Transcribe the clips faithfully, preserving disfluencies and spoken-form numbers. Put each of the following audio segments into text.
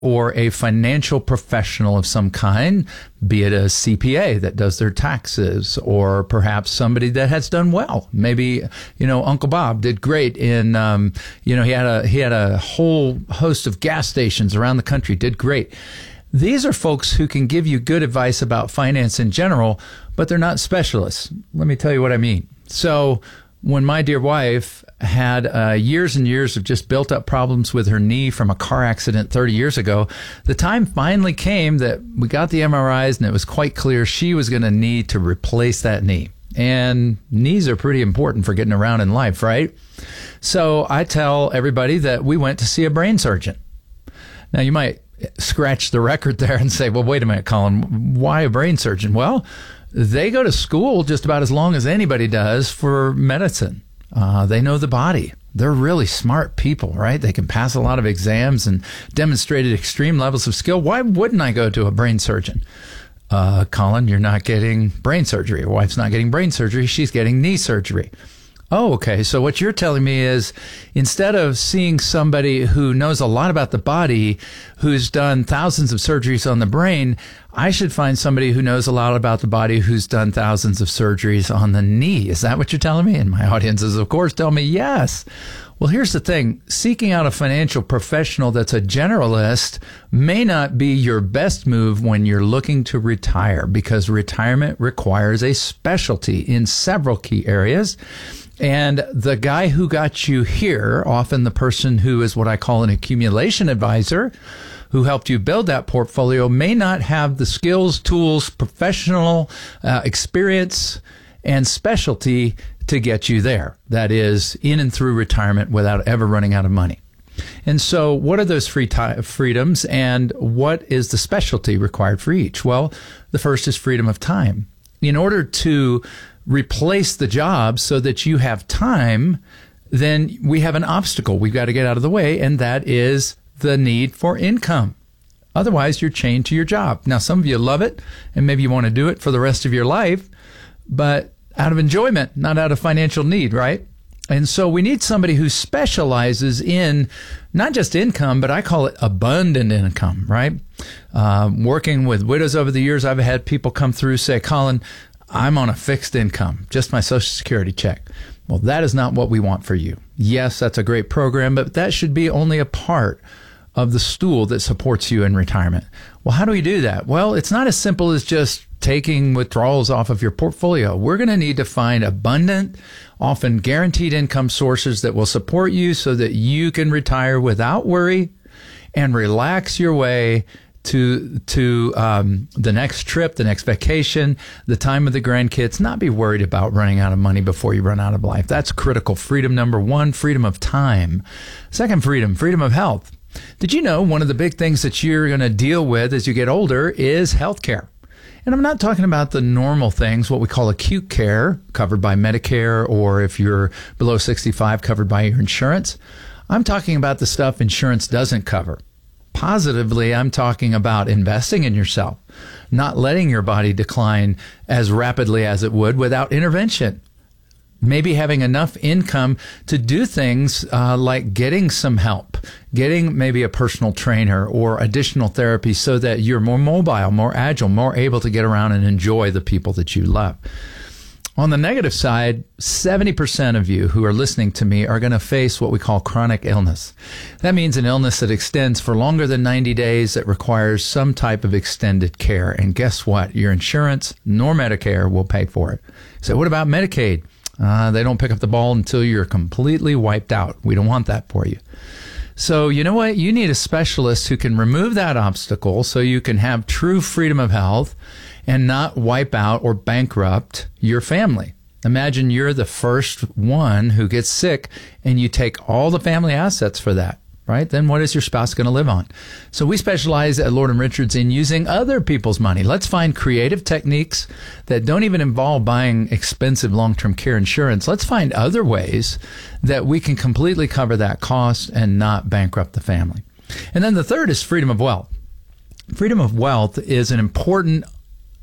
or a financial professional of some kind, be it a C P A that does their taxes, or perhaps somebody that has done well. Maybe, you know, Uncle Bob did great in, um, you know, he had a, he had a whole host of gas stations around the country, did great. These are folks who can give you good advice about finance in general, but they're not specialists. Let me tell you what I mean. So when my dear wife had uh, years and years of just built up problems with her knee from a car accident thirty years ago, the time finally came that we got the M R Is and it was quite clear she was going to need to replace that knee. And knees are pretty important for getting around in life, right? So I tell everybody that we went to see a brain surgeon. Now you might scratch the record there and say, well, wait a minute, Colin, why a brain surgeon? Well, they go to school just about as long as anybody does for medicine. Uh, they know the body. They're really smart people, right? They can pass a lot of exams and demonstrated extreme levels of skill. Why wouldn't I go to a brain surgeon? Uh, Colin, you're not getting brain surgery. Your wife's not getting brain surgery. She's getting knee surgery. Oh, okay. So what you're telling me is instead of seeing somebody who knows a lot about the body, who's done thousands of surgeries on the brain, I should find somebody who knows a lot about the body who's done thousands of surgeries on the knee. Is that what you're telling me? And my audiences, of course, tell me yes. Well, here's the thing. Seeking out a financial professional that's a generalist may not be your best move when you're looking to retire, because retirement requires a specialty in several key areas. And the guy who got you here, often the person who is what I call an accumulation advisor, who helped you build that portfolio, may not have the skills, tools, professional uh, experience, and specialty to get you there. That is, in and through retirement without ever running out of money. And so what are those free t- freedoms, and what is the specialty required for each? Well, the first is freedom of time. In order to replace the job so that you have time, then we have an obstacle we've got to get out of the way, and that is the need for income. Otherwise, you're chained to your job. Now, some of you love it, and maybe you want to do it for the rest of your life, but out of enjoyment, not out of financial need, right? And so we need somebody who specializes in not just income, but I call it abundant income, right? Uh, working with widows over the years, I've had people come through say, Colin, I'm on a fixed income, just my Social Security check. Well, that is not what we want for you. Yes, that's a great program, but that should be only a part of the stool that supports you in retirement. Well, how do we do that? Well, it's not as simple as just taking withdrawals off of your portfolio. We're going to need to find abundant, often guaranteed income sources that will support you so that you can retire without worry and relax your way to to um, the next trip, the next vacation, the time of the grandkids, not be worried about running out of money before you run out of life. That's critical. Freedom number one, freedom of time. Second freedom, freedom of health. Did you know one of the big things that you're going to deal with as you get older is healthcare? And I'm not talking about the normal things, what we call acute care, covered by Medicare, or if you're below sixty-five, covered by your insurance. I'm talking about the stuff insurance doesn't cover. Positively, I'm talking about investing in yourself, not letting your body decline as rapidly as it would without intervention. Maybe having enough income to do things uh, like getting some help, getting maybe a personal trainer or additional therapy so that you're more mobile, more agile, more able to get around and enjoy the people that you love. On the negative side, seventy percent of you who are listening to me are going to face what we call chronic illness. That means an illness that extends for longer than ninety days that requires some type of extended care. And guess what? Your insurance nor Medicare will pay for it. So what about Medicaid? Uh, they don't pick up the ball until you're completely wiped out. We don't want that for you. So you know what? You need a specialist who can remove that obstacle so you can have true freedom of health and not wipe out or bankrupt your family. Imagine you're the first one who gets sick and you take all the family assets for that, right? Then what is your spouse going to live on? So we specialize at Lord and Richards in using other people's money. Let's find creative techniques that don't even involve buying expensive long-term care insurance. Let's find other ways that we can completely cover that cost and not bankrupt the family. And then the third is freedom of wealth. Freedom of wealth is an important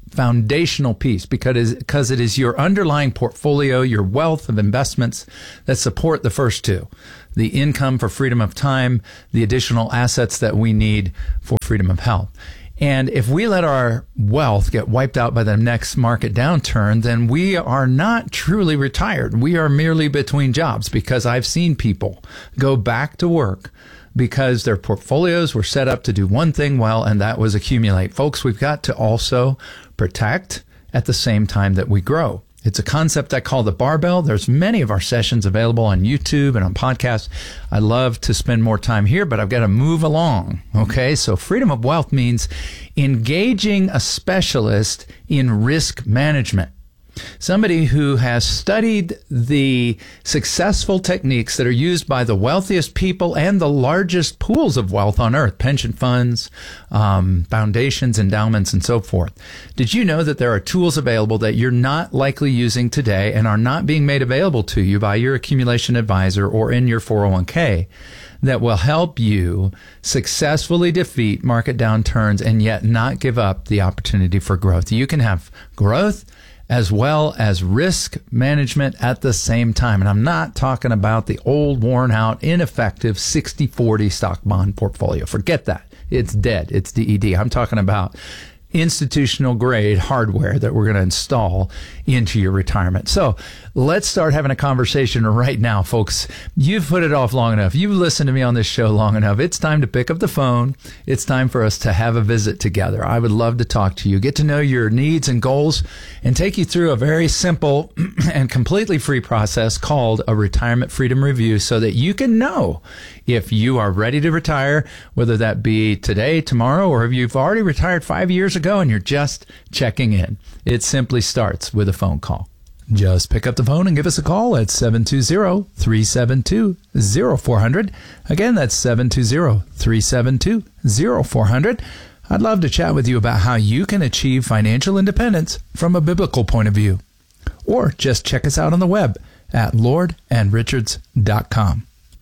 foundational piece because because it is your underlying portfolio, your wealth of investments that support the first two. The income for freedom of time, the additional assets that we need for freedom of health. And if we let our wealth get wiped out by the next market downturn, then we are not truly retired. We are merely between jobs, because I've seen people go back to work because their portfolios were set up to do one thing well, and that was accumulate. Folks, we've got to also protect at the same time that we grow. It's a concept I call the barbell. There's many of our sessions available on YouTube and on podcasts. I love to spend more time here, but I've got to move along. Okay, so freedom of wealth means engaging a specialist in risk management. Somebody who has studied the successful techniques that are used by the wealthiest people and the largest pools of wealth on earth, pension funds, um, foundations, endowments, and so forth. Did you know that there are tools available that you're not likely using today and are not being made available to you by your accumulation advisor or in your four oh one k that will help you successfully defeat market downturns and yet not give up the opportunity for growth? You can have growth as well as risk management at the same time. And I'm not talking about the old, worn out, ineffective sixty forty stock bond portfolio. Forget that. It's dead. It's D E D. I'm talking about institutional grade hardware that we're going to install into your retirement. So let's start having a conversation right now, folks. You've put it off long enough. You've listened to me on this show long enough. It's time to pick up the phone. It's time for us to have a visit together. I would love to talk to you, get to know your needs and goals, and take you through a very simple and completely free process called a retirement freedom review so that you can know if you are ready to retire, whether that be today, tomorrow, or if you've already retired five years ago and you're just checking in. It simply starts with a phone call. Just pick up the phone and give us a call at seven two zero, three seven two, zero four zero zero. Again, that's seven two zero, three seven two, zero four zero zero. I'd love to chat with you about how you can achieve financial independence from a biblical point of view. Or just check us out on the web at lord and richards dot com.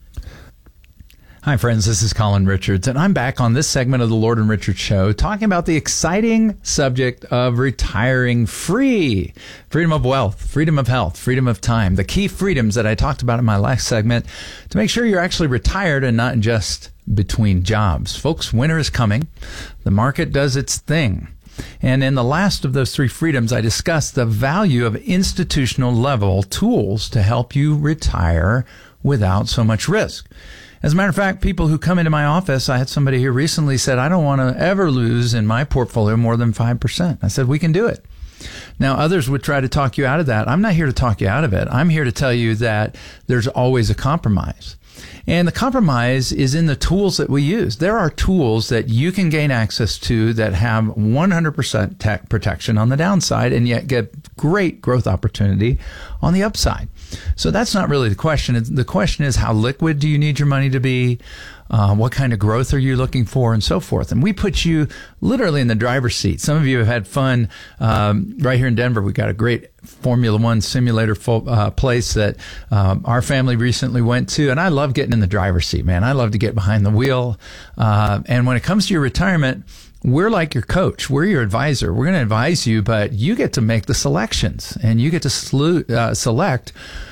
Hi, friends. This is Colin Richards, and I'm back on this segment of the Lord and Richards Show talking about the exciting subject of retiring free. Freedom of wealth, freedom of health, freedom of time. The key freedoms that I talked about in my last segment to make sure you're actually retired and not just between jobs. Folks, winter is coming. The market does its thing. And in the last of those three freedoms, I discussed the value of institutional level tools to help you retire without so much risk. As a matter of fact, people who come into my office, I had somebody here recently said, I don't want to ever lose in my portfolio more than five percent. I said, we can do it. Now, others would try to talk you out of that. I'm not here to talk you out of it. I'm here to tell you that there's always a compromise. And the compromise is in the tools that we use. There are tools that you can gain access to that have one hundred percent tech protection on the downside and yet get great growth opportunity on the upside. So that's not really the question. The question is, how liquid do you need your money to be? Uh, what kind of growth are you looking for, and so forth? And we put you literally in the driver's seat. Some of you have had fun um, right here in Denver. We got a great Formula One simulator fo- uh, place that um, our family recently went to, and I love getting in the driver's seat, man. I love to get behind the wheel. Uh, and when it comes to your retirement, we're like your coach. We're your advisor. We're going to advise you, but you get to make the selections, and you get to slu- uh, select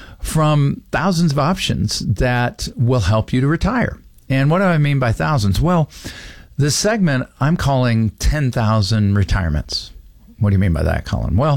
from thousands of options that will help you to retire. And what do I mean by thousands? Well, this segment I'm calling ten thousand retirements. What do you mean by that, Colin? Well,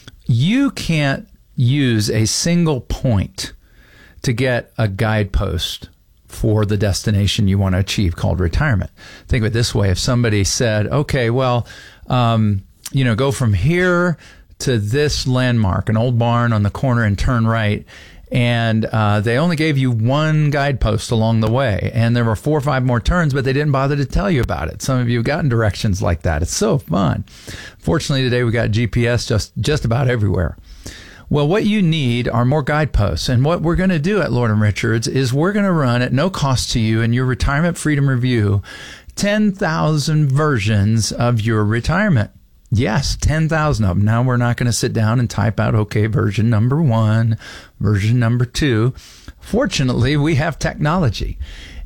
you can't use a single point to get a guidepost for the destination you want to achieve called retirement. Think of it this way. If somebody said, okay, well, um, you know, go from here to this landmark, an old barn on the corner, and turn right, and uh, they only gave you one guidepost along the way, and there were four or five more turns, but they didn't bother to tell you about it. Some of you have gotten directions like that. It's so fun. Fortunately, today we got G P S just, just about everywhere. Well, what you need are more guideposts. And what we're going to do at Lord and Richards is we're going to run at no cost to you in your Retirement Freedom Review ten thousand versions of your retirement. Yes, ten thousand of them. Now, we're not going to sit down and type out, okay, version number one, version number two. Fortunately, we have technology.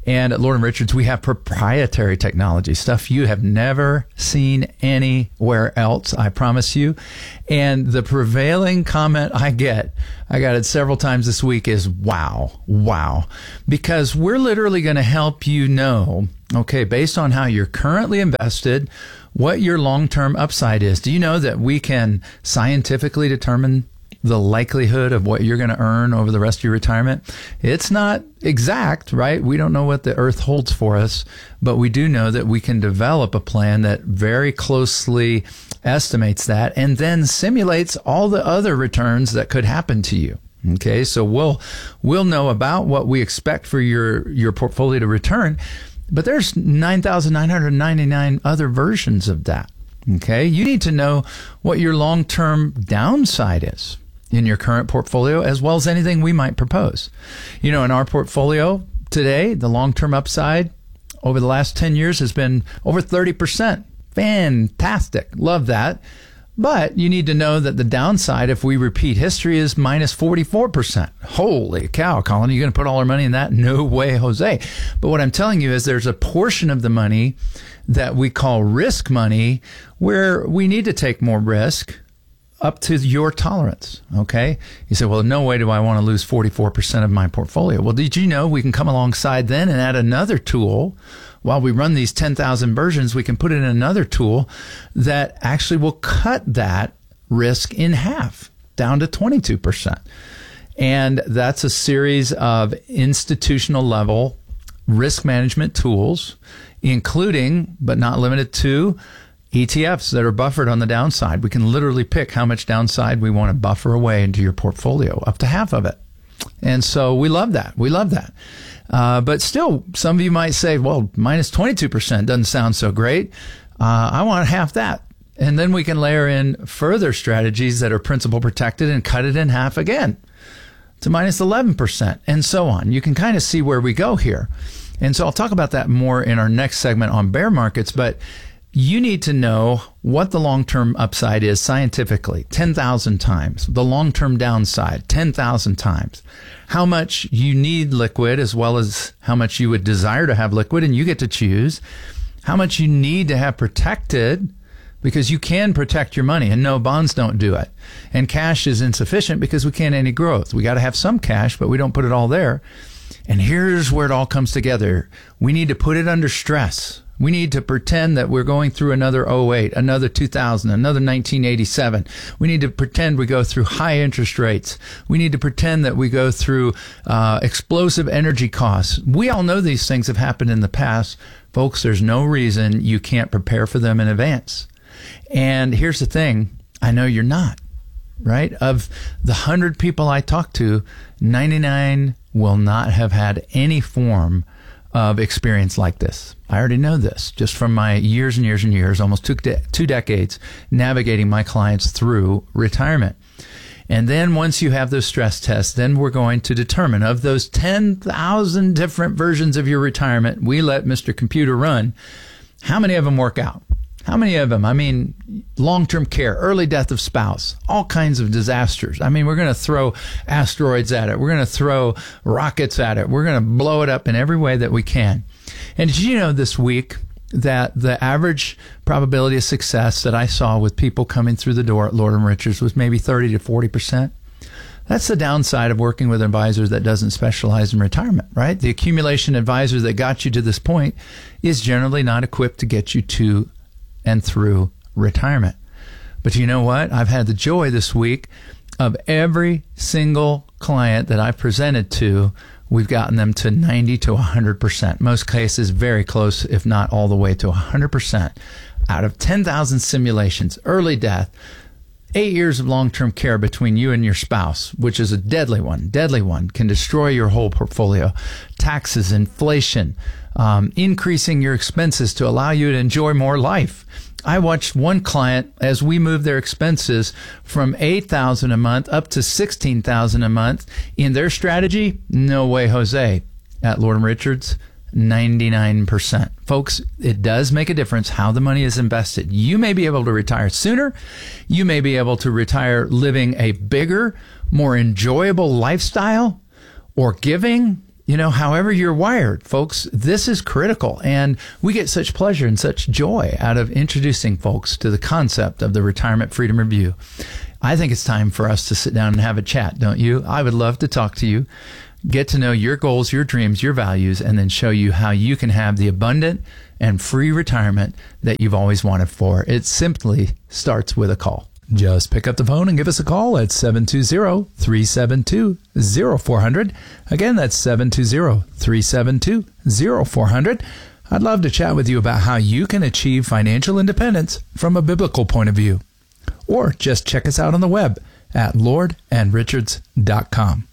And at Lord and Richards, we have proprietary technology, stuff you have never seen anywhere else, I promise you. And the prevailing comment I get, I got it several times this week, is wow, wow. Because we're literally going to help you know, okay, based on how you're currently invested, what your long-term upside is. Do you know that we can scientifically determine the likelihood of what you're going to earn over the rest of your retirement? It's not exact, right? We don't know what the earth holds for us, but we do know that we can develop a plan that very closely estimates that and then simulates all the other returns that could happen to you. Okay, so we'll we'll know about what we expect for your your portfolio to return, but there's nine thousand nine hundred ninety-nine other versions of that. Okay, you need to know what your long-term downside is in your current portfolio, as well as anything we might propose. You know, in our portfolio today, the long-term upside over the last ten years has been over thirty percent. Fantastic. Love that. But you need to know that the downside, if we repeat history, is minus forty-four percent. Holy cow, Colin, are you going to put all our money in that? No way, Jose. But what I'm telling you is there's a portion of the money that we call risk money where we need to take more risk up to your tolerance, okay? You say, well, no way do I want to lose forty-four percent of my portfolio. Well, did you know we can come alongside then and add another tool? While we run these ten thousand versions, we can put in another tool that actually will cut that risk in half, down to twenty-two percent. And that's a series of institutional level risk management tools, including, but not limited to, E T Fs that are buffered on the downside. We can literally pick how much downside we want to buffer away into your portfolio, up to half of it. And so we love that. We love that. Uh, but still, some of you might say, well, minus twenty-two percent doesn't sound so great. Uh, I want half that. And then we can layer in further strategies that are principal protected and cut it in half again to minus eleven percent and so on. You can kind of see where we go here. And so I'll talk about that more in our next segment on bear markets, but you need to know what the long-term upside is scientifically, ten thousand times. The long-term downside, ten thousand times. How much you need liquid as well as how much you would desire to have liquid, and you get to choose. How much you need to have protected, because you can protect your money, and no, bonds don't do it. And cash is insufficient because we can't any growth. We got to have some cash, but we don't put it all there. And here's where it all comes together. We need to put it under stress. We need to pretend that we're going through another oh eight, another two thousand, another nineteen eighty-seven. We need to pretend we go through high interest rates. We need to pretend that we go through uh, explosive energy costs. We all know these things have happened in the past. Folks, there's no reason you can't prepare for them in advance. And here's the thing. I know you're not, right? Of the one hundred people I talk to, ninety-nine will not have had any form of experience like this. I already know this just from my years and years and years, almost two, de- two decades, navigating my clients through retirement. And then once you have those stress tests, then we're going to determine of those ten thousand different versions of your retirement we let Mister Computer run, how many of them work out? How many of them? I mean, long-term care, early death of spouse, all kinds of disasters. I mean, we're going to throw asteroids at it. We're going to throw rockets at it. We're going to blow it up in every way that we can. And did you know this week that the average probability of success that I saw with people coming through the door at Lord and Richards was maybe thirty to forty percent? That's the downside of working with an advisor that doesn't specialize in retirement, right? The accumulation advisor that got you to this point is generally not equipped to get you to and through retirement. But you know what? I've had the joy this week of every single client that I've presented to, we've gotten them to ninety to one hundred percent. Most cases very close, if not all the way to one hundred percent. Out of ten thousand simulations, early death, eight years of long-term care between you and your spouse, which is a deadly one, deadly one, can destroy your whole portfolio. Taxes, inflation, um, increasing your expenses to allow you to enjoy more life. I watched one client as we moved their expenses from eight thousand dollars a month up to sixteen thousand dollars a month. In their strategy, no way, Jose. At Lord and Richards, ninety-nine percent. Folks, it does make a difference how the money is invested. You may be able to retire sooner. You may be able to retire living a bigger, more enjoyable lifestyle or giving you know, however you're wired, folks, this is critical. And we get such pleasure and such joy out of introducing folks to the concept of the Retirement Freedom Review. I think it's time for us to sit down and have a chat, don't you? I would love to talk to you, get to know your goals, your dreams, your values, and then show you how you can have the abundant and free retirement that you've always wanted for. It simply starts with a call. Just pick up the phone and give us a call at seven two zero, three seven two, zero four zero zero. Again, that's seven two zero, three seven two, zero four zero zero. I'd love to chat with you about how you can achieve financial independence from a biblical point of view. Or just check us out on the web at lord and richards dot com.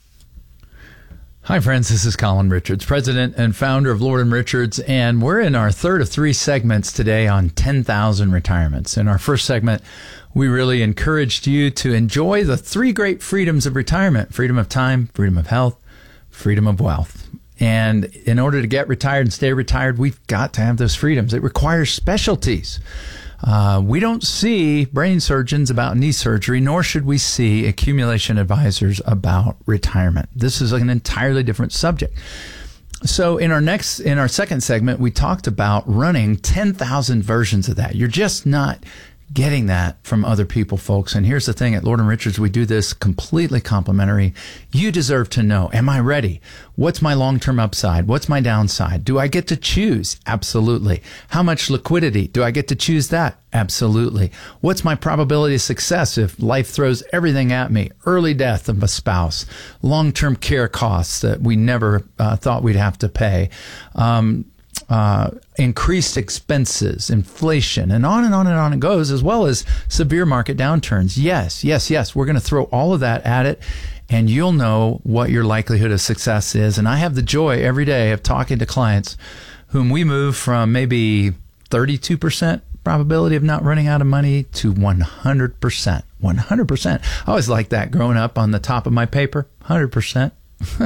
Hi, friends. This is Colin Richards, president and founder of Lord and Richards, and we're in our third of three segments today on ten thousand retirements. In our first segment, we really encouraged you to enjoy the three great freedoms of retirement: freedom of time, freedom of health, freedom of wealth. And in order to get retired and stay retired, we've got to have those freedoms. It requires specialties. Uh, we don't see brain surgeons about knee surgery, nor should we see accumulation advisors about retirement. This is an entirely different subject. So in our next, in our second segment, we talked about running ten thousand versions of that. You're just not getting that from other people, folks. And here's the thing, at Lord and Richards, we do this completely complimentary. You deserve to know, am I ready? What's my long-term upside? What's my downside? Do I get to choose? Absolutely. How much liquidity? Do I get to choose that? Absolutely. What's my probability of success if life throws everything at me? Early death of a spouse, long-term care costs that we never uh, thought we'd have to pay, um, Uh, increased expenses, inflation, and on and on and on it goes, as well as severe market downturns. Yes, yes, yes. We're going to throw all of that at it, and you'll know what your likelihood of success is. And I have the joy every day of talking to clients whom we move from maybe thirty-two percent probability of not running out of money to one hundred percent. one hundred percent. I always liked that growing up on the top of my paper, one hundred percent.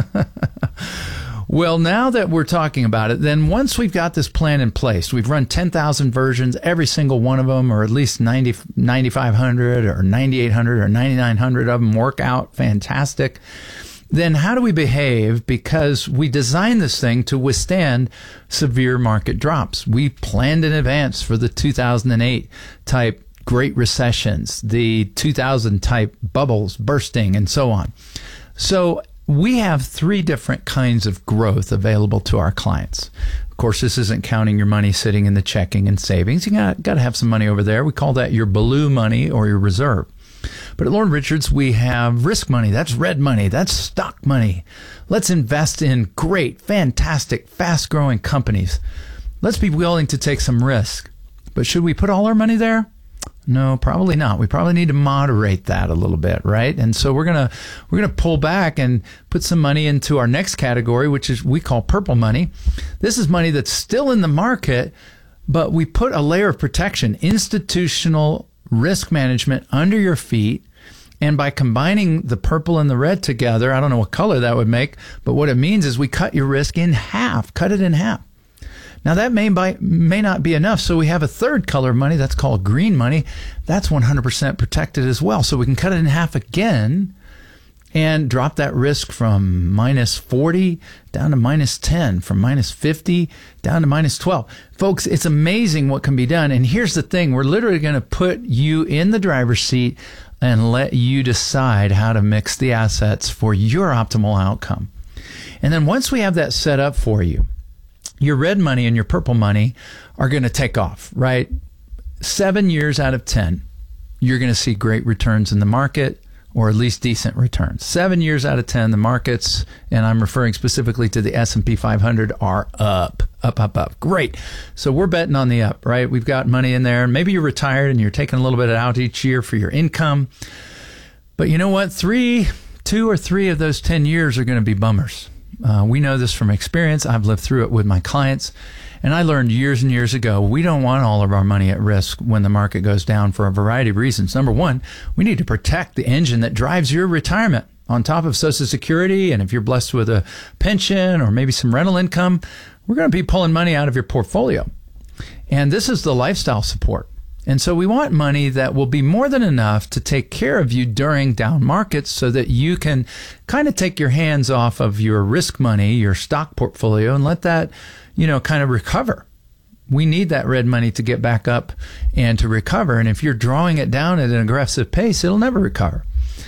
Well, now that we're talking about it, then once we've got this plan in place, we've run ten thousand versions, every single one of them, or at least ninety, ninety-five hundred or ninety-eight hundred or ninety-nine hundred of them work out fantastic. Then how do we behave? Because we designed this thing to withstand severe market drops. We planned in advance for the two thousand eight type Great Recessions, the two thousand type bubbles bursting, and so on. So we have three different kinds of growth available to our clients. Of course, this isn't counting your money sitting in the checking and savings. You got, got to have some money over there. We call that your blue money or your reserve. But at Lord Richards, we have risk money. That's red money. That's stock money. Let's invest in great, fantastic, fast-growing companies. Let's be willing to take some risk. But should we put all our money there? No, probably not. We probably need to moderate that a little bit, right? And so we're gonna we're gonna pull back and put some money into our next category, which is we call purple money. This is money that's still in the market, but we put a layer of protection, institutional risk management under your feet. And by combining the purple and the red together, I don't know what color that would make, but what it means is we cut your risk in half, cut it in half. Now, that may by, may not be enough, so we have a third color of money that's called green money. That's one hundred percent protected as well. So we can cut it in half again and drop that risk from minus forty down to minus ten, from minus fifty down to minus twelve. Folks, it's amazing what can be done. And here's the thing. We're literally going to put you in the driver's seat and let you decide how to mix the assets for your optimal outcome. And then once we have that set up for you, your red money and your purple money are going to take off, right? Seven years out of ten, you're going to see great returns in the market, or at least decent returns. Seven years out of ten, the markets, and I'm referring specifically to the S and P five hundred, are up, up, up, up. Great. So we're betting on the up, right? We've got money in there. Maybe you're retired and you're taking a little bit out each year for your income. But you know what? Three, two or three of those ten years are going to be bummers. Uh, we know this from experience. I've lived through it with my clients. And I learned years and years ago, we don't want all of our money at risk when the market goes down for a variety of reasons. Number one, we need to protect the engine that drives your retirement on top of Social Security. And if you're blessed with a pension or maybe some rental income, we're going to be pulling money out of your portfolio. And this is the lifestyle support. And so we want money that will be more than enough to take care of you during down markets so that you can kind of take your hands off of your risk money, your stock portfolio, and let that, you know, kind of recover. We need that red money to get back up and to recover. And if you're drawing it down at an aggressive pace, it'll never recover.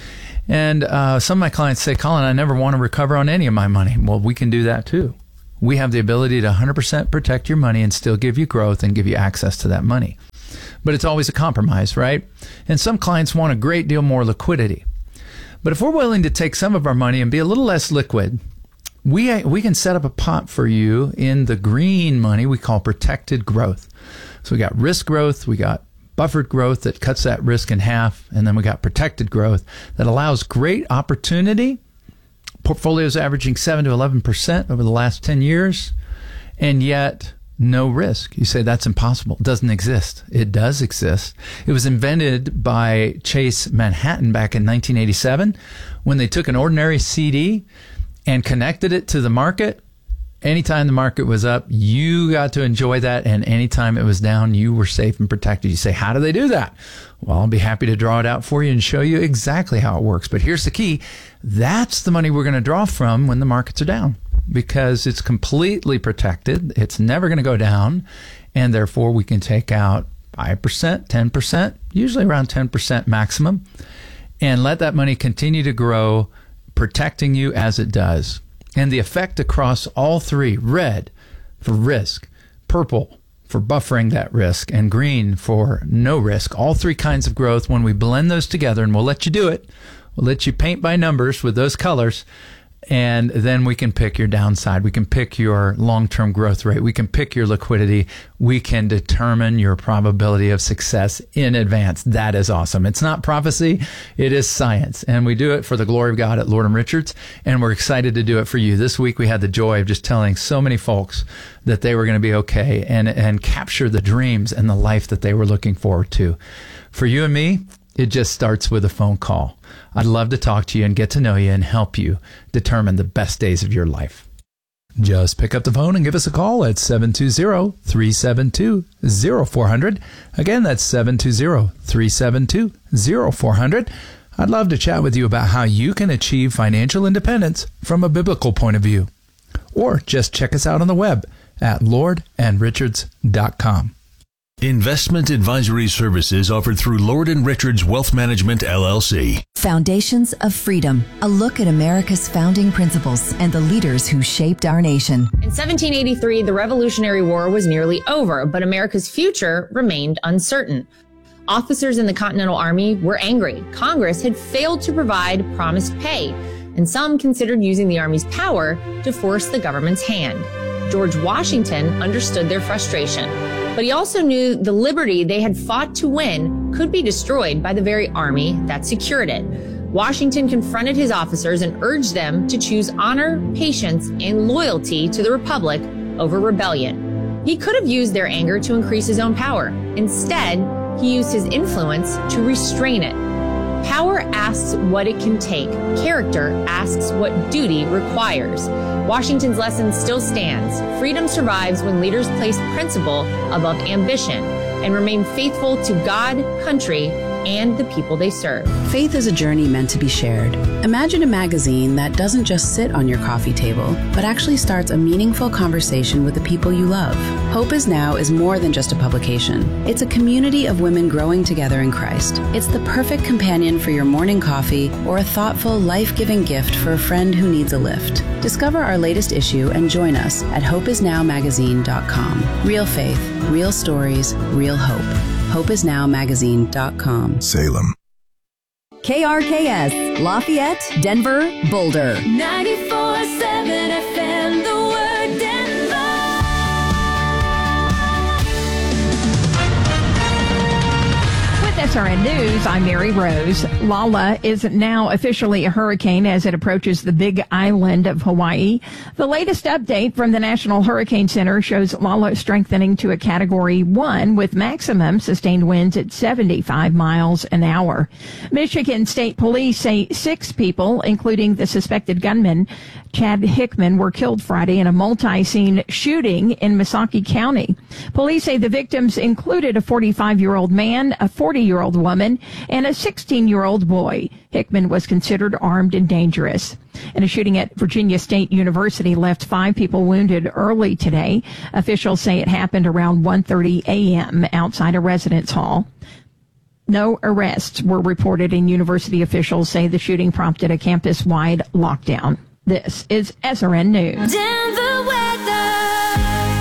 And uh, some of my clients say, Colin, I never want to recover on any of my money. Well, we can do that too. We have the ability to one hundred percent protect your money and still give you growth and give you access to that money. But it's always a compromise, right? And some clients want a great deal more liquidity. But if we're willing to take some of our money and be a little less liquid, we we can set up a pot for you in the green money we call protected growth. So we got risk growth, we got buffered growth that cuts that risk in half, and then we got protected growth that allows great opportunity. Portfolios averaging seven to eleven percent over the last ten years, and yet no risk. You say that's impossible. It doesn't exist. It does exist. It was invented by Chase Manhattan back in nineteen eighty-seven when they took an ordinary C D and connected it to the market. Anytime the market was up, you got to enjoy that, and anytime it was down, you were safe and protected. You say, how do they do that? Well, I'll be happy to draw it out for you and show you exactly how it works. But here's the key. That's the money we're going to draw from when the markets are down, because it's completely protected. It's never going to go down, and therefore we can take out five percent, ten percent, usually around ten percent maximum, and let that money continue to grow, protecting you as it does. And the effect across all three, red for risk, purple for buffering that risk, and green for no risk, all three kinds of growth, when we blend those together, and we'll let you do it, we'll let you paint by numbers with those colors, and then we can pick your downside. We can pick your long-term growth rate. We can pick your liquidity. We can determine your probability of success in advance. That is awesome. It's not prophecy. It is science. And we do it for the glory of God at Lord and Richards. And we're excited to do it for you. This week we had the joy of just telling so many folks that they were going to be okay and, and capture the dreams and the life that they were looking forward to. For you and me, it just starts with a phone call. I'd love to talk to you and get to know you and help you determine the best days of your life. Just pick up the phone and give us a call at seven two zero, three seven two, zero four zero zero. Again, that's seven two zero, three seven two, zero four zero zero. I'd love to chat with you about how you can achieve financial independence from a biblical point of view. Or just check us out on the web at lord and richards dot com. Investment advisory services offered through Lord and Richards Wealth Management, L L C. Foundations of Freedom, a look at America's founding principles and the leaders who shaped our nation. In seventeen eighty-three, the Revolutionary War was nearly over, but America's future remained uncertain. Officers in the Continental Army were angry. Congress had failed to provide promised pay, and some considered using the Army's power to force the government's hand. George Washington understood their frustration, but he also knew the liberty they had fought to win could be destroyed by the very army that secured it. Washington confronted his officers and urged them to choose honor, patience, and loyalty to the Republic over rebellion. He could have used their anger to increase his own power. Instead, he used his influence to restrain it. Power asks what it can take. Character asks what duty requires. Washington's lesson still stands. Freedom survives when leaders place principle above ambition and remain faithful to God, country, and the people they serve. Faith is a journey meant to be shared. Imagine a magazine that doesn't just sit on your coffee table, but actually starts a meaningful conversation with the people you love. Hope Is Now is more than just a publication. It's a community of women growing together in Christ. It's the perfect companion for your morning coffee or a thoughtful, life-giving gift for a friend who needs a lift. Discover our latest issue and join us at hope is now magazine dot com. Real faith, real stories, real hope. hope is now magazine dot com. Salem. K R K S, Lafayette, Denver, Boulder. ninety-four point seven F M, the word Denver. With S R N News, I'm Mary Rose. Lala is now officially a hurricane as it approaches the Big Island of Hawaii. The latest update from the National Hurricane Center shows Lala strengthening to a Category one with maximum sustained winds at seventy-five miles an hour. Michigan State Police say six people, including the suspected gunman, Chad Hickman, were killed Friday in a multi-scene shooting in Missaukee County. Police say the victims included a forty-five-year-old man, a forty-year-old woman, and a sixteen-year-old boy. Hickman was considered armed and dangerous. And a shooting at Virginia State University left five people wounded early today. Officials say it happened around one thirty a.m. outside a residence hall. No arrests were reported, and university officials say the shooting prompted a campus-wide lockdown. This is S R N News. Denver weather.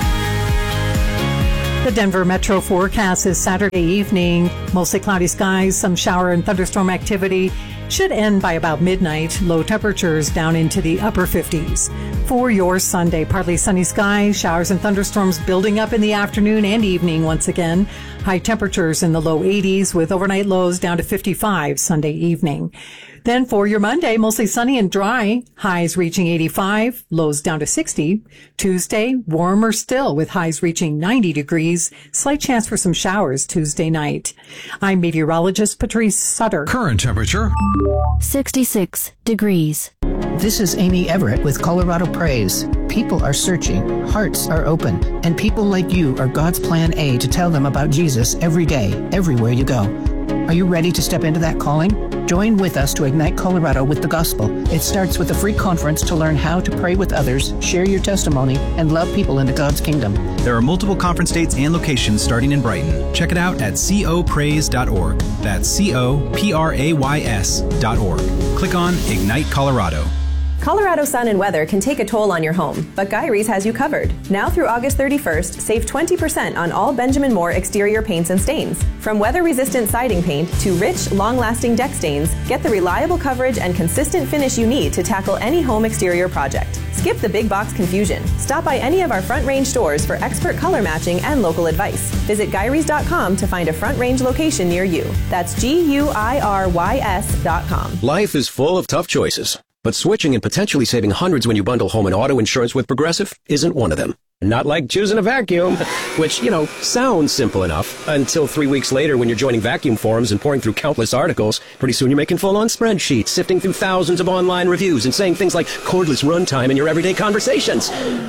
The Denver Metro forecast is Saturday evening. Mostly cloudy skies, some shower and thunderstorm activity. Should end by about midnight. Low temperatures down into the upper fifties. For your Sunday, partly sunny skies, showers and thunderstorms building up in the afternoon and evening once again. High temperatures in the low eighties with overnight lows down to fifty-five Sunday evening. Then for your Monday, mostly sunny and dry, highs reaching eighty-five, lows down to sixty. Tuesday, warmer still with highs reaching ninety degrees. Slight chance for some showers Tuesday night. I'm meteorologist Patrice Sutter. Current temperature sixty-six degrees. This is Amy Everett with Colorado Praise. People are searching, hearts are open, and people like you are God's plan A to tell them about Jesus every day, everywhere you go. Are you ready to step into that calling? Join with us to ignite Colorado with the gospel. It starts with a free conference to learn how to pray with others, share your testimony, and love people into God's kingdom. There are multiple conference dates and locations starting in Brighton. Check it out at co praise dot org. That's C O P R A Y S dot org. Click on Ignite Colorado. Colorado sun and weather can take a toll on your home, but Guy Rees has you covered. Now through August thirty-first, save twenty percent on all Benjamin Moore exterior paints and stains. From weather-resistant siding paint to rich, long-lasting deck stains, get the reliable coverage and consistent finish you need to tackle any home exterior project. Skip the big box confusion. Stop by any of our Front Range stores for expert color matching and local advice. Visit Guy Rees dot com to find a Front Range location near you. That's G U I R Y S dot com. Life is full of tough choices. But switching and potentially saving hundreds when you bundle home and auto insurance with Progressive isn't one of them. Not like choosing a vacuum, which, you know, sounds simple enough until three weeks later when you're joining vacuum forums and pouring through countless articles. Pretty soon you're making full-on spreadsheets, sifting through thousands of online reviews and saying things like cordless runtime in your everyday conversations.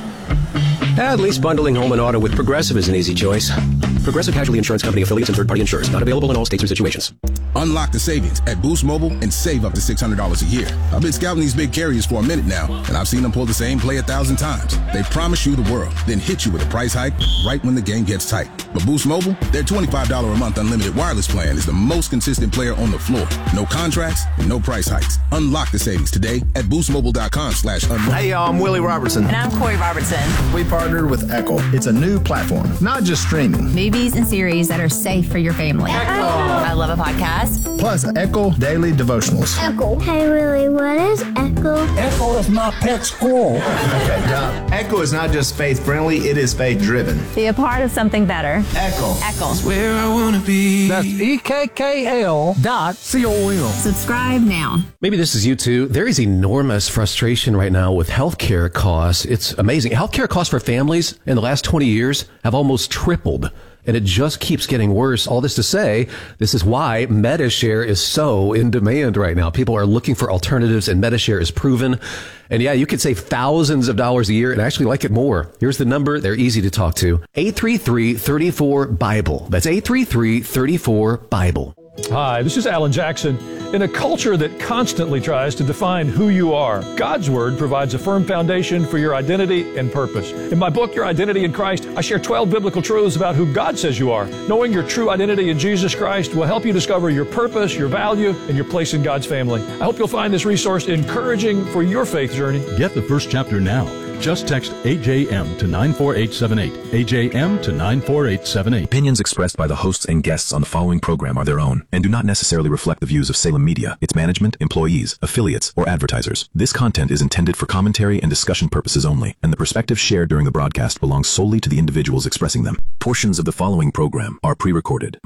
At least bundling home and auto with Progressive is an easy choice. Progressive Casualty Insurance Company affiliates and third-party insurers. Not available in all states or situations. Unlock the savings at Boost Mobile and save up to six hundred dollars a year. I've been scouting these big carriers for a minute now, and I've seen them pull the same play a thousand times. They promise you the world, then hit you with a price hike right when the game gets tight. But Boost Mobile, their twenty-five dollars a month unlimited wireless plan is the most consistent player on the floor. No contracts and no price hikes. Unlock the savings today at boostmobile.com slash unlock. Hey, y'all, I'm Willie Robertson. And I'm Corey Robertson. We partnered with Echo. It's a new platform, not just streaming. Movies and series that are safe for your family. Echo. I love a podcast. Plus, Echo Daily Devotionals. Echo. Hey, Willie, what is Echo? Echo is my pet squirrel. Okay, John. Echo is not just faith-friendly, it is faith-driven. Be a part of something better. Echo. Echo. That's where I want to be. That's E K K L dot C O M. Subscribe now. Maybe this is you too. There is enormous frustration right now with healthcare costs. It's amazing. Healthcare costs for families in the last twenty years have almost tripled. And it just keeps getting worse. All this to say, this is why Medi-Share is so in demand right now. People are looking for alternatives, and Medi-Share is proven. And yeah, you could save thousands of dollars a year and actually like it more. Here's the number. They're easy to talk to. eight three three, three four, Bible. That's eight three three, three four, Bible. Hi, this is Alan Jackson. In a culture that constantly tries to define who you are, God's Word provides a firm foundation for your identity and purpose. In my book, Your Identity in Christ, I share twelve biblical truths about who God says you are. Knowing your true identity in Jesus Christ will help you discover your purpose, your value, and your place in God's family. I hope you'll find this resource encouraging for your faith journey. Get the first chapter now. Just text A J M to nine four eight seven eight. A J M to nine four eight seven eight. Opinions expressed by the hosts and guests on the following program are their own and do not necessarily reflect the views of Salem Media, its management, employees, affiliates, or advertisers. This content is intended for commentary and discussion purposes only, and the perspectives shared during the broadcast belong solely to the individuals expressing them. Portions of the following program are pre-recorded.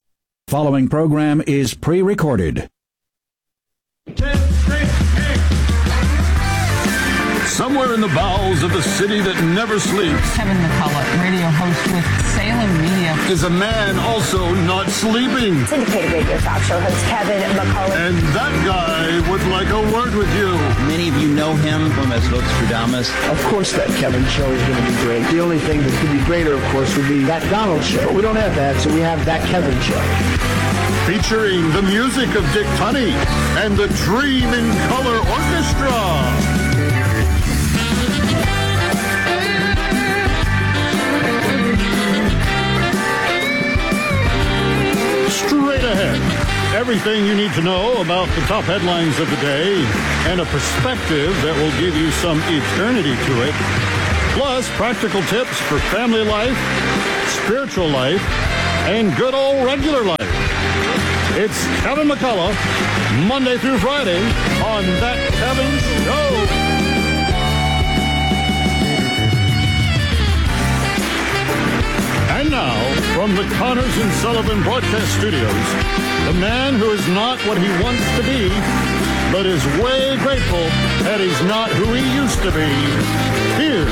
Following program is pre-recorded. Somewhere in the bowels of the city that never sleeps, Kevin McCullough, radio host with Salem Media, is a man also not sleeping. Syndicated radio talk show host Kevin McCullough. And that guy would like a word with you. Many of you know him from as Nostradamus. Of course that Kevin show is going to be great. The only thing that could be greater, of course, would be that Donald show. But we don't have that, so we have that Kevin show. Featuring the music of Dick Tunney and the Dream in Color Orchestra. Straight ahead. Everything you need to know about the top headlines of the day and a perspective that will give you some eternity to it. Plus, practical tips for family life, spiritual life, and good old regular life. It's Kevin McCullough, Monday through Friday on That Kevin Show. And now, from the Connors and Sullivan Broadcast Studios, the man who is not what he wants to be, but is way grateful that he's not who he used to be. Here's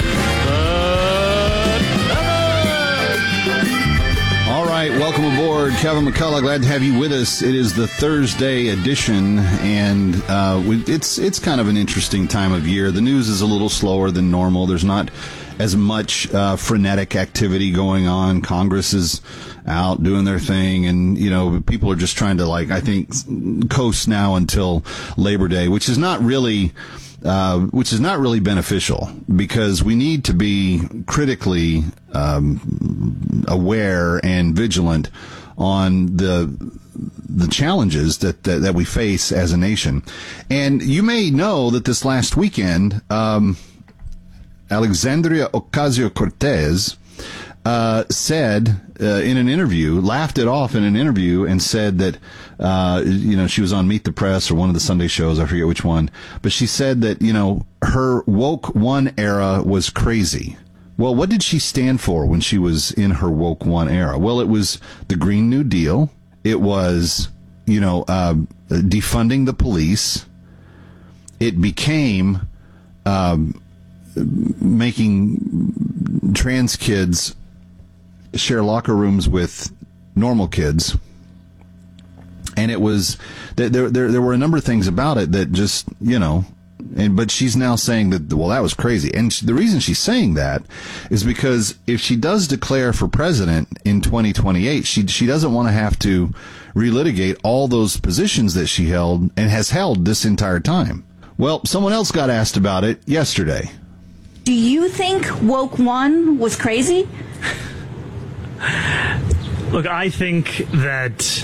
the All right, welcome aboard, Kevin McCullough. Glad to have you with us. It is the Thursday edition, and uh, we, it's it's kind of an interesting time of year. The news is a little slower than normal. There's not as much uh, frenetic activity going on. Congress is out doing their thing, and you know, people are just trying to, like, I think, coast now until Labor Day, which is not really uh, which is not really beneficial, because we need to be critically um, aware and vigilant on the the challenges that, that that we face as a nation. And you may know that this last weekend, um, Alexandria Ocasio-Cortez uh, said uh, in an interview, laughed it off in an interview, and said that, uh, you know, she was on Meet the Press or one of the Sunday shows, I forget which one, but she said that, you know, her woke one era was crazy. Well, what did she stand for when she was in her woke one era? Well, it was the Green New Deal. It was, you know, uh, defunding the police. It became um, making trans kids share locker rooms with normal kids. And it was, there, there, there were a number of things about it that just, you know, and, but she's now saying that, well, that was crazy. And she, the reason she's saying that is because if she does declare for president in twenty twenty-eight, she, she doesn't want to have to relitigate all those positions that she held and has held this entire time. Well, someone else got asked about it yesterday. Do you think woke one was crazy? Look, I think that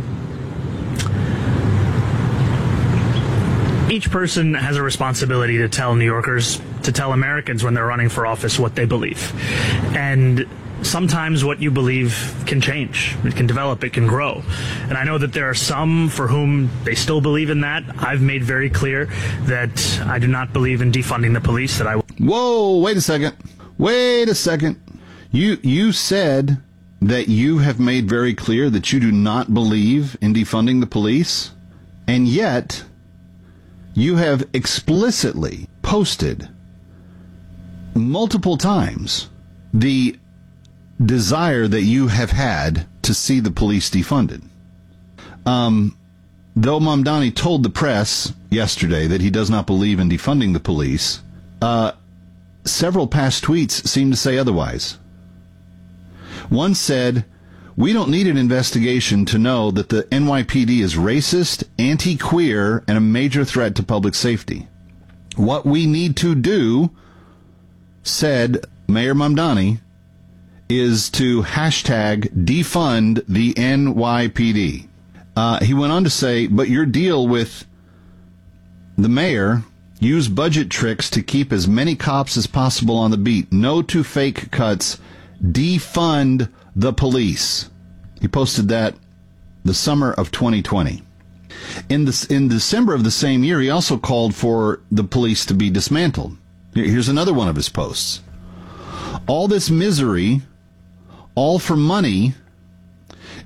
each person has a responsibility to tell New Yorkers, to tell Americans when they're running for office what they believe. And sometimes what you believe can change. It can develop. It can grow. And I know that there are some for whom they still believe in that. I've made very clear that I do not believe in defunding the police. That I. Whoa, wait a second. Wait a second. You you said that you have made very clear that you do not believe in defunding the police, and yet you have explicitly posted multiple times the desire that you have had to see the police defunded. Um, though Mamdani told the press yesterday that he does not believe in defunding the police, uh, several past tweets seem to say otherwise. One said, "We don't need an investigation to know that the N Y P D is racist, anti-queer, and a major threat to public safety. What we need to do," said Mayor Mamdani, "is to hashtag defund the N Y P D. Uh, he went on to say, "But your deal with the mayor, use budget tricks to keep as many cops as possible on the beat. No to fake cuts. Defund the police." He posted that the summer of twenty twenty. In the, in December of the same year, he also called for the police to be dismantled. Here's another one of his posts. "All this misery, all for money,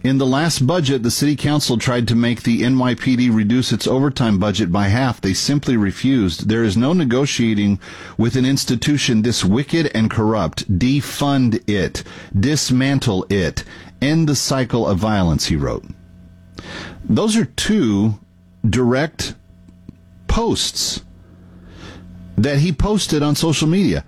In the last budget, the city council tried to make the N Y P D reduce its overtime budget by half. They simply refused. There is no negotiating with an institution this wicked and corrupt. Defund it. Dismantle it. End the cycle of violence, he wrote. Those are two direct posts that he posted on social media.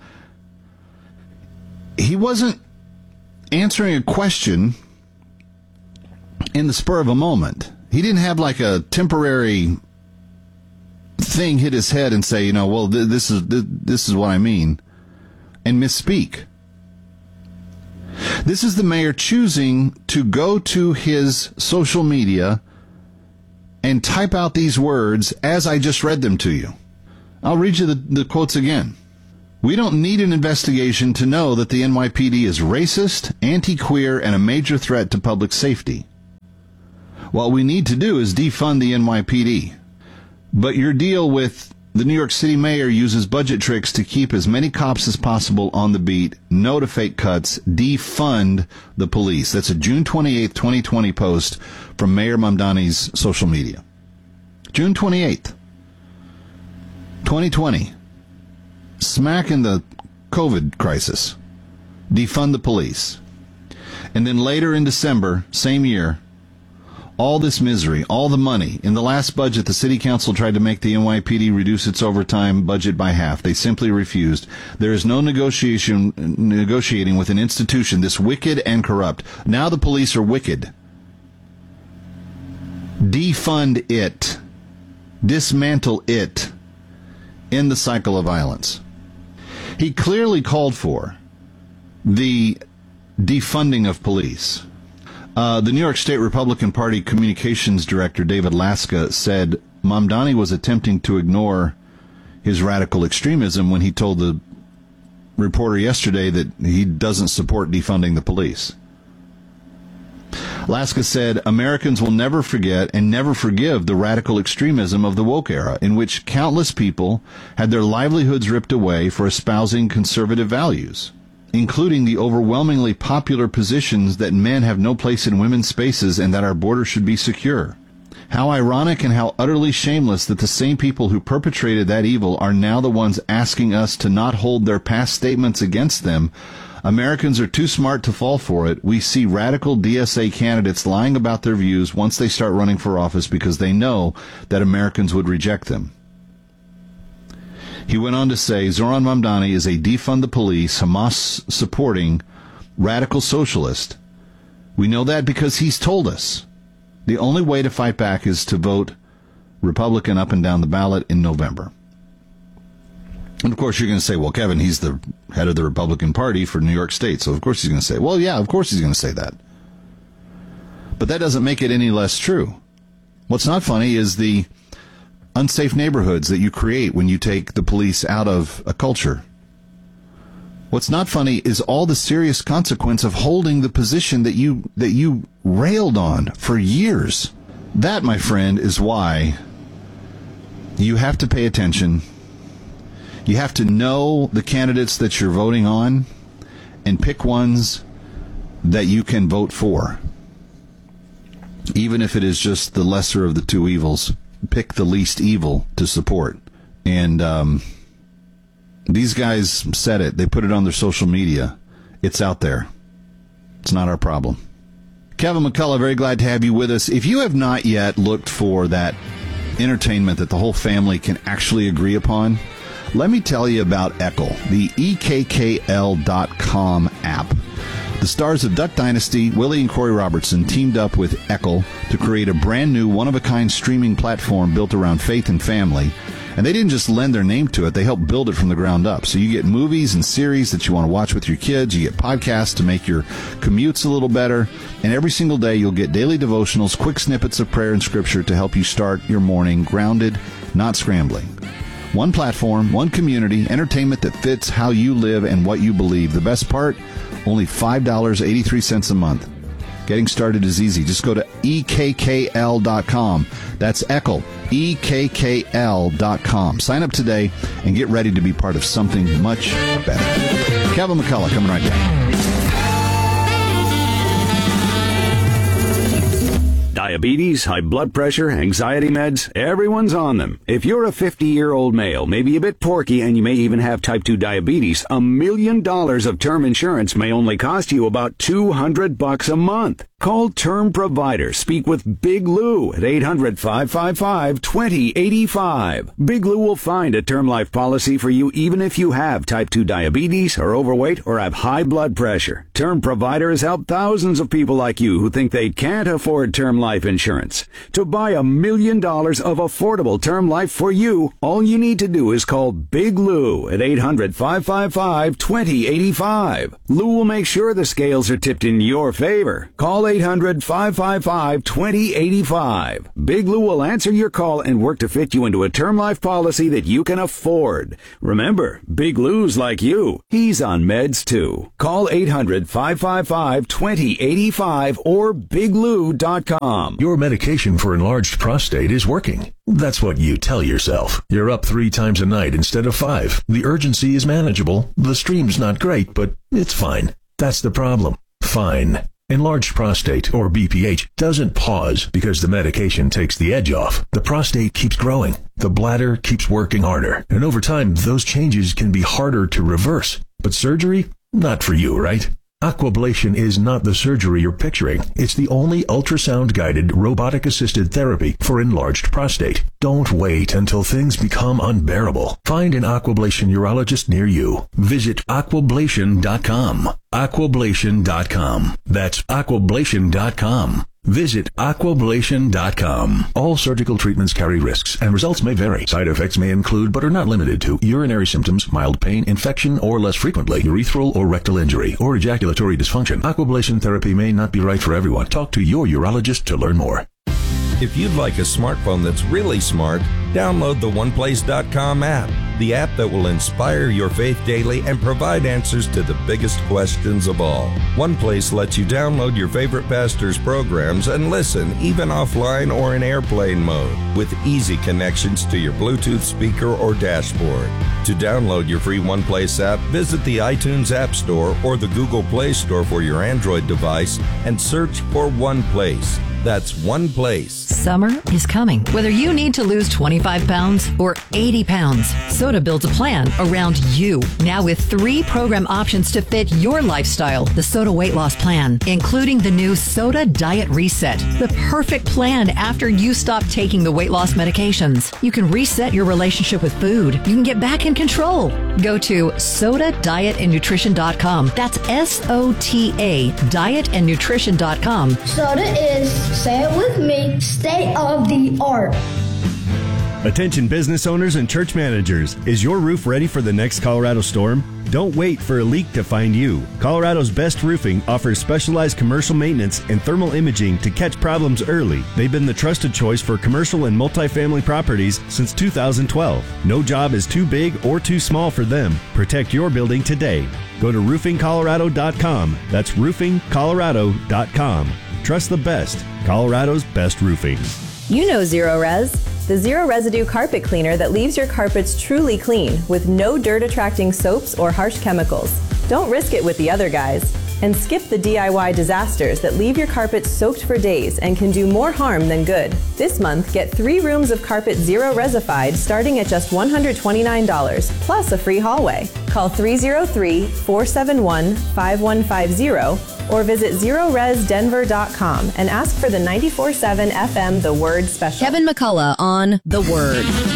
He wasn't answering a question in the spur of a moment. He didn't have like a temporary thing hit his head and say, you know, well, th- this is th- this is what I mean, and misspeak. This is the mayor choosing to go to his social media and type out these words as I just read them to you. I'll read you the, the quotes again. We don't need an investigation to know that the N Y P D is racist, anti-queer, and a major threat to public safety. What we need to do is defund the N Y P D. But your deal with the New York City mayor uses budget tricks to keep as many cops as possible on the beat. No to fake cuts. Defund the police. That's a June twenty-eighth, twenty twenty post from Mayor Mamdani's social media. June twenty-eighth, twenty twenty. Smack in the COVID crisis. Defund the police. And then later in December, same year, all this misery, all the money. In the last budget, the city council tried to make the N Y P D reduce its overtime budget by half. They simply refused. There is no negotiation, negotiating with an institution this wicked and corrupt. Now the police are wicked. Defund it. Dismantle it. End the cycle of violence. He clearly called for the defunding of police. Uh, the New York State Republican Party Communications Director, David Laska, said Mamdani was attempting to ignore his radical extremism when he told the reporter yesterday that he doesn't support defunding the police. Laska said, Americans will never forget and never forgive the radical extremism of the woke era, in which countless people had their livelihoods ripped away for espousing conservative values, including the overwhelmingly popular positions that men have no place in women's spaces and that our border should be secure. How ironic and how utterly shameless that the same people who perpetrated that evil are now the ones asking us to not hold their past statements against them. Americans are too smart to fall for it. We see radical D S A candidates lying about their views once they start running for office because they know that Americans would reject them. He went on to say, Zoran Mamdani is a defund the police, Hamas-supporting radical socialist. We know that because he's told us. The only way to fight back is to vote Republican up and down the ballot in November. And, of course, you're going to say, well, Kevin, he's the head of the Republican Party for New York State, so of course he's going to say, well, yeah, of course he's going to say that. But that doesn't make it any less true. What's not funny is the unsafe neighborhoods that you create when you take the police out of a culture. What's not funny is all the serious consequence of holding the position that you that you railed on for years. That, my friend, is why you have to pay attention. You have to know the candidates that you're voting on and pick ones that you can vote for. Even if it is just the lesser of the two evils, pick the least evil to support. And um, these guys said it. They put it on their social media. It's out there. It's not our problem. Kevin McCullough, very glad to have you with us. If you have not yet looked for that entertainment that the whole family can actually agree upon, let me tell you about Eccl, the E K K L dot com app. The stars of Duck Dynasty, Willie and Corey Robertson, teamed up with Eccl to create a brand new, one-of-a-kind streaming platform built around faith and family. And they didn't just lend their name to it, they helped build it from the ground up. So you get movies and series that you want to watch with your kids, you get podcasts to make your commutes a little better, and every single day you'll get daily devotionals, quick snippets of prayer and scripture to help you start your morning grounded, not scrambling. One platform, one community, entertainment that fits how you live and what you believe. The best part, only five dollars and eighty-three cents a month. Getting started is easy. Just go to E K K L dot com. That's Eccl, E K K L dot com. Sign up today and get ready to be part of something much better. Kevin McCullough coming right back. Diabetes, high blood pressure, anxiety meds, everyone's on them. If you're a fifty-year-old male, maybe a bit porky, and you may even have type two diabetes, a million dollars of term insurance may only cost you about two hundred bucks a month. Call Term Provider. Speak with Big Lou at eight hundred, five five five, two zero eight five. Big Lou will find a term life policy for you even if you have type two diabetes, are overweight, or have high blood pressure. Term Provider has helped thousands of people like you who think they can't afford term life insurance. To buy a million dollars of affordable term life for you, all you need to do is call Big Lou at eight hundred, five five five, two zero eight five. Lou will make sure the scales are tipped in your favor. Call eight hundred, five five five, two zero eight five. Big Lou will answer your call and work to fit you into a term life policy that you can afford. Remember, Big Lou's like you. He's on meds too. Call eight hundred, five five five, two zero eight five or big lou dot com. Your medication for enlarged prostate is working. That's what you tell yourself. You're up three times a night instead of five. The urgency is manageable. The stream's not great, but it's fine. That's the problem. Fine. Enlarged prostate, or B P H, doesn't pause because the medication takes the edge off. The prostate keeps growing. The bladder keeps working harder. And over time, those changes can be harder to reverse. But surgery? Not for you, right? Aquablation is not the surgery you're picturing. It's the only ultrasound-guided, robotic-assisted therapy for enlarged prostate. Don't wait until things become unbearable. Find an Aquablation urologist near you. Visit aquablation dot com. aquablation dot com. That's aquablation dot com. Visit aquablation dot com. All surgical treatments carry risks, and results may vary. Side effects may include, but are not limited to, urinary symptoms, mild pain, infection, or less frequently, urethral or rectal injury, or ejaculatory dysfunction. Aquablation therapy may not be right for everyone. Talk to your urologist to learn more. If you'd like a smartphone that's really smart, download the one place dot com app, the app that will inspire your faith daily and provide answers to the biggest questions of all. OnePlace lets you download your favorite pastor's programs and listen, even offline or in airplane mode, with easy connections to your Bluetooth speaker or dashboard. To download your free OnePlace app, visit the iTunes App Store or the Google Play Store for your Android device and search for OnePlace. That's OnePlace. Summer is coming. Whether you need to lose twenty-five pounds or eighty pounds, Soda builds a plan around you. Now with three program options to fit your lifestyle. The Soda Weight Loss Plan, including the new Soda Diet Reset. The perfect plan after you stop taking the weight loss medications. You can reset your relationship with food. You can get back in control. Go to soda diet and nutrition dot com. That's S O T A, diet and nutrition dot com. Soda is, say it with me, state of the art. Attention business owners and church managers. Is your roof ready for the next Colorado storm? Don't wait for a leak to find you. Colorado's Best Roofing offers specialized commercial maintenance and thermal imaging to catch problems early. They've been the trusted choice for commercial and multifamily properties since two thousand twelve. No job is too big or too small for them. Protect your building today. Go to roofing colorado dot com. That's roofing colorado dot com. Trust the best. Colorado's Best Roofing. You know Zero Res, the zero residue carpet cleaner that leaves your carpets truly clean with no dirt attracting soaps or harsh chemicals. Don't risk it with the other guys. And skip the D I Y disasters that leave your carpet soaked for days and can do more harm than good. This month, get three rooms of carpet Zero Resified starting at just one hundred twenty-nine dollars, plus a free hallway. Call three oh three, four seven one, five one five zero or visit zero res denver dot com and ask for the ninety-four point seven F M The Word special. Kevin McCullough on The Word.